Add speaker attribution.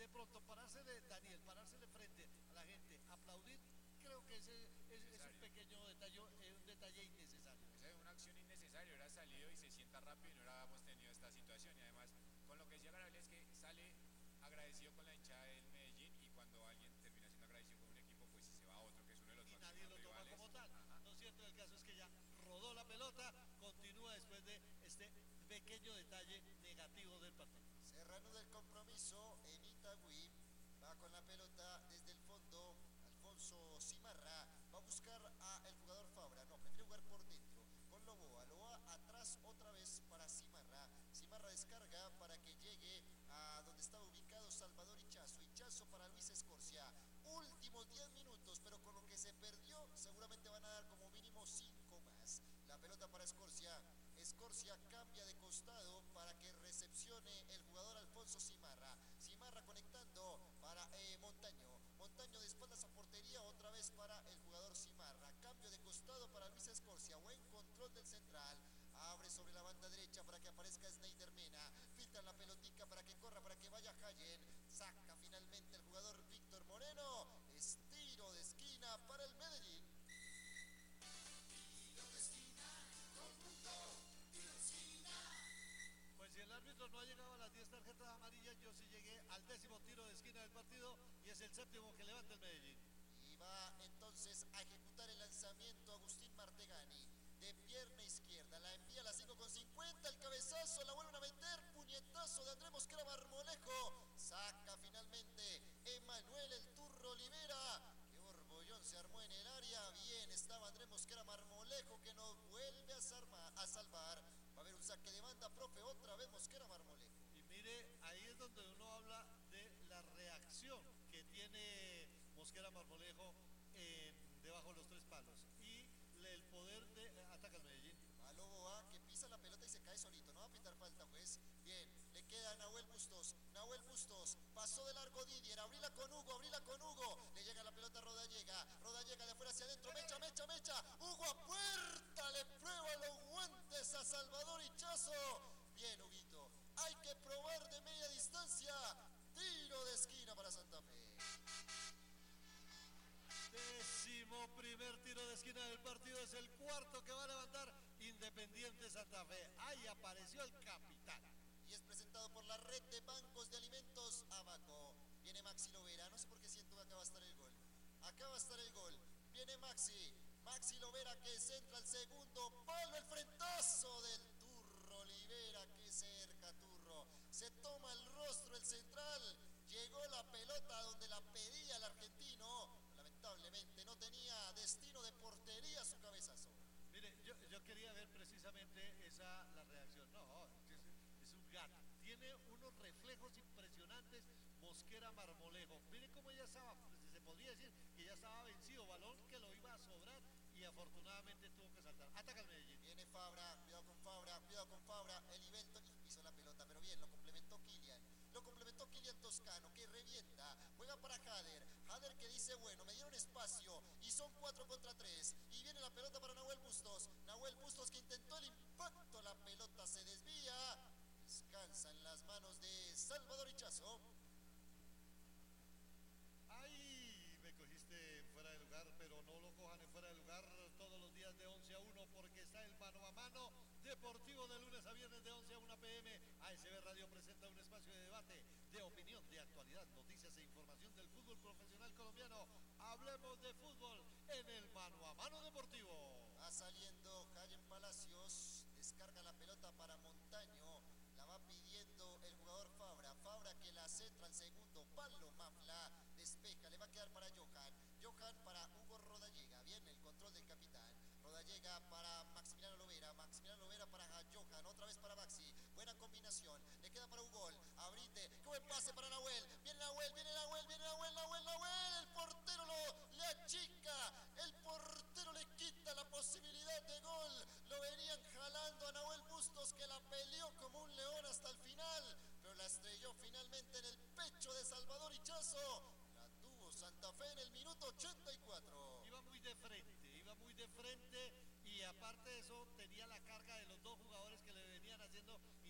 Speaker 1: pronto parársele, Daniel, parársele frente a la gente, aplaudir, creo que ese es un pequeño detalle, un detalle innecesario.
Speaker 2: Esa es una acción innecesaria, hubiera salido y se sienta rápido y no hubiéramos tenido esta situación. Y además, con lo que decía Gabriel es que sale agradecido con la hinchada del Medellín y cuando alguien termina siendo agradecido con un equipo, pues se va a otro que es uno de los
Speaker 1: Y
Speaker 2: máximos
Speaker 1: nadie lo toma
Speaker 2: rivales.
Speaker 1: como tal.
Speaker 2: Ajá.
Speaker 1: ¿No es cierto? El caso es que ya rodó la pelota, continúa después de este pequeño detalle negativo del partido.
Speaker 3: Se reanuda el compromiso en Itagüí. Va con la pelota desde el fondo. Alfonso Cimarra va a buscar a el jugador Fabra. No, prefiere jugar por dentro. Con Loboa. Loboa atrás otra vez para Cimarra. Cimarra descarga para que llegue a donde estaba ubicado Salvador Hichazo. Hichazo para Luis Escorcia. Últimos 10 minutos, pero con lo que se perdió, seguramente van a dar como mínimo 5 más. La pelota para Escorcia. Escorcia cambia de costado para que recepcione el jugador Alfonso Cimarra. Cimarra conectando para Montaño. Montaño de espaldas a portería otra vez para el jugador Cimarra. Cambio de costado para Luis Escorcia. Buen control del central. Abre sobre la banda derecha para que aparezca Sneider Mena. Filtra la pelotica para que corra, para que vaya Hayen. Saca finalmente el jugador Víctor Moreno. Es tiro de esquina para el Medellín.
Speaker 1: Pues si el árbitro no ha llegado a las 10 tarjetas amarillas, yo sí llegué al 10º tiro de esquina del partido y es el 7º que levanta el Medellín.
Speaker 3: Y va entonces a ejecutar el lanzamiento Agustín Martegani. De pierna izquierda, la envía a las 5:50, el cabezazo, la vuelven a meter, puñetazo de Andrés Mosquera Marmolejo. Saca finalmente Emanuel el Turro Olivera. Qué borbollón se armó en el área. Bien estaba Andrés Mosquera Marmolejo que nos vuelve a salvar. Va a haber un saque de banda, profe, otra vez Mosquera Marmolejo.
Speaker 1: Y mire, ahí es donde uno habla de la reacción que tiene Mosquera Marmolejo debajo de los 3 palos y el poder de ataca al Medellín.
Speaker 3: A Loboa que pisa la pelota y se cae solito, no va a pitar falta, pues. Bien, le queda a Nahuel Bustos. Nahuel Bustos pasó de largo Didier, abrila con Hugo. Le llega la pelota a Rodallega de afuera hacia adentro, mecha. Hugo a puerta, le prueba los guantes a Salvador Hichazo. Bien, Huguito, hay que probar de media distancia. Tiro de esquina para Santa Fe.
Speaker 1: 11º tiro de esquina del partido, es el 4º que va a levantar Independiente Santa Fe. Ahí apareció el capitán.
Speaker 3: Y es presentado por la red de bancos de alimentos Abaco. Viene Maxi Lovera, no sé por qué siento que acá va a estar el gol. Acá va a estar el gol. Viene Maxi Lovera que centra al segundo palo, el frentazo del Turro Olivera, que cerca Turro. Se toma el rostro el central. Llegó la pelota donde la pedía el argentino. Lamentablemente no tenía destino de portería su cabezazo.
Speaker 1: Mire, yo quería ver precisamente la reacción. No, es un gato. Tiene unos reflejos impresionantes Mosquera Marmolejo. Mire cómo ya estaba, se podría decir que ya estaba vencido. Balón que lo iba a sobrar y afortunadamente tuvo que saltar. Ataca el Medellín.
Speaker 3: Viene Fabra, cuidado con Fabra. El Ibelto pisó la pelota, pero bien, lo complementó Kylian Toscano, que revienta, juega para Jader que dice, bueno, me dieron espacio y son 4 contra 3, y viene la pelota para Nahuel Bustos que intentó el impacto, la pelota se desvía, descansa en las manos de Salvador Hichazo.
Speaker 1: Ay, me cogiste fuera de lugar, pero no lo cojan en fuera de lugar todos los días de 11 a 1 porque está el mano a mano deportivo de lunes a viernes de 11 a 1 p.m. ASB Radio presenta un espacio de debate, de opinión, de actualidad, noticias e información del fútbol profesional colombiano. Hablemos de fútbol en el mano a mano deportivo.
Speaker 3: Va saliendo Hayen Palacios, descarga la pelota para Montaño. La va pidiendo el jugador Fabra que la centra al segundo palo, Mafla, despeja, le va a quedar para Johan para Hugo Rodallega, bien el control del capitán, Rodallega para Maximiliano Lovera para Johan, otra vez para Maxi, buena combinación, le queda para Hugo, Abrite, qué buen pase para Nahuel, viene Nahuel, el portero le achica, el portero le quita la posibilidad de gol, lo venían jalando a Nahuel Bustos que la peleó como un león hasta el final, pero la estrelló finalmente en el pecho de Salvador Hichazo. La tuvo Santa Fe en el minuto 84.
Speaker 1: Iba muy de frente y aparte de eso tenía la carga de los 2 jugadores que le venían haciendo